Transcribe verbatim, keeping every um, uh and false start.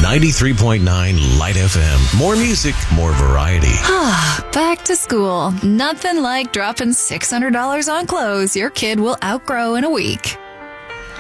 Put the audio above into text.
ninety-three point nine Light F M. More music, more variety. Back to school. Nothing like dropping six hundred dollars on clothes your kid will outgrow in a week.